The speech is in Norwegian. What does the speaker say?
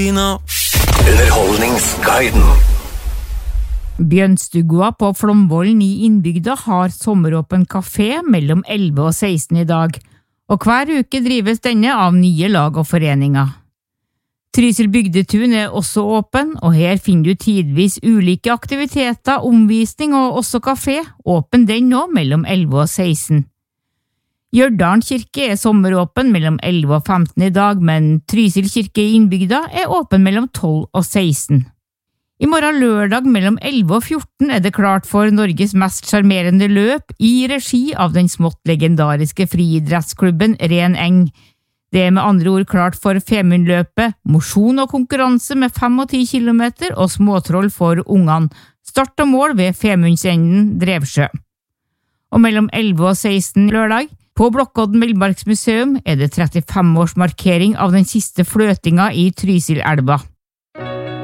Underholdningsguiden. Bjørnstugua på Flomvollen i innbygda har sommeråpen kafé mellom 11 og 16 i dag, og hver uke drives denne av nye lag og foreninger. Trysil bygdetun er også åpen, og her finner du tidvis ulike aktiviteter, omvisning og også kafé, åpen den nå mellom 11 og 16. Gjørdalen kirke er sommeråpen mellom 11 og 15 i dag, men Trysil kirke i innbygda er åpen mellom 12 og 16. I morgen lørdag mellom 11 og 14 er det klart for Norges mest sjarmerende løp i regi av den smått legendariske friidrettsklubben Ren Eng. Det er med andre ord klart for Femundløpet, mosjon og konkurranse med 5 og 10 kilometer og småtroll for ungene. Start og mål ved Femundsenden Drevsjø. Og mellom 11 og 16 lørdag, på Blokkodden Villmarksmuseum, er det 35-årsmarkering av den siste fløtinga i Trysilelva.